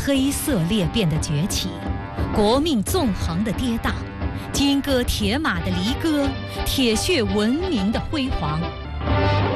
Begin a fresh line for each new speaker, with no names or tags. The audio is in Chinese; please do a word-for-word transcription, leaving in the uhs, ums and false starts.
黑色裂变的崛起，国命纵横的跌宕，金戈铁马的离歌，铁血文明的辉煌。